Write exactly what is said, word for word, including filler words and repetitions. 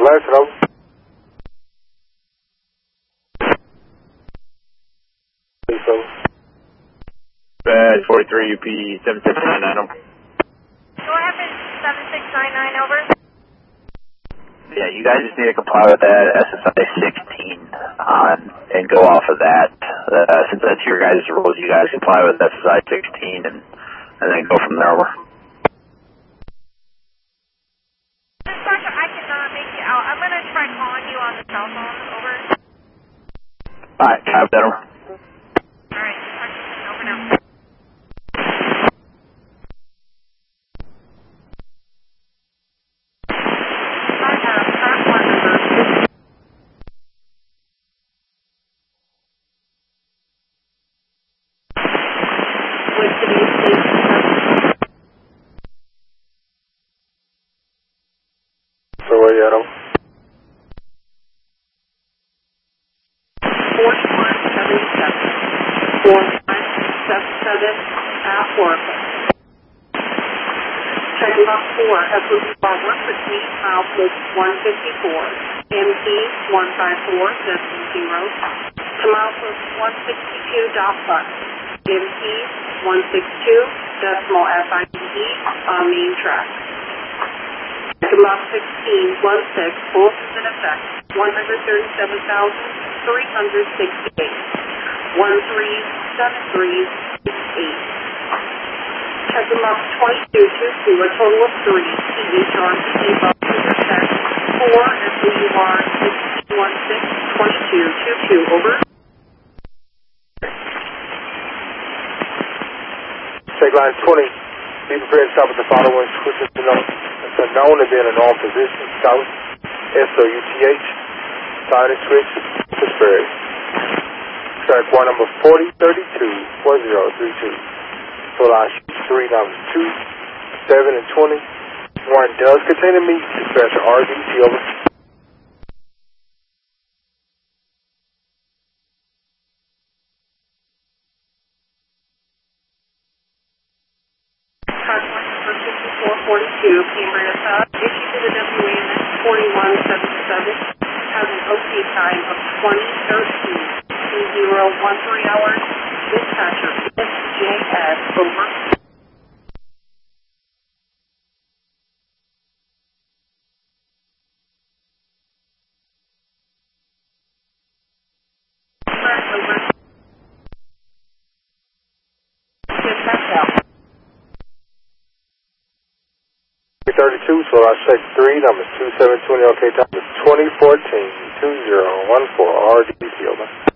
last hello. Please, so. Bad forty-three U P seven six nine nine. Go ahead, seven six nine nine, over. Yeah, you guys just need to comply with that S S I sixteen on, and go off of that. Uh, since that's your guys' rules, you guys comply with S S I sixteen and, and then go from there. Over. Dispatcher, I cannot make you out. I'm going to try calling you on the cell phone, over. Alright, have that over. Alright, dispatcher, over now. So where you at, over? four one seven seven. four one seven seven at work. Check box four, F O B bar one fifteen, output one fifty-four. M P one five four, decimal zero. To output one sixty-two dot bus. M P one sixty-two, decimal F I D E on main track. Check box sixteen, one six, both is in effect. one hundred thirty-seven thousand three hundred sixty-eight. one three seven three six eight. Check them up twenty-two twenty-two, a total of three. T H R C above intersect four S O U R sixteen one six twenty-two twenty-two, over. Check line twenty. Be prepared to stop at the following switches to know. It's a known to be in a known position. South S O U T H. Siding switch. Pittsburgh. Track one number forty thirty-two four zero three two. So line three numbers two, seven, and twenty. One does contain a meet. Dispatcher R D T, over. Track one number fifty-four forty-two, Cambria South. Issued to the W A M S forty-one seventy-seven. Has an O T time of twenty thirteen. two zero one three hours. Dispatcher S J S, over. Over. Dispatch out. thirty-two, so I check three, number two seven twenty, okay, time is twenty fourteen two zero one four, R D T, over.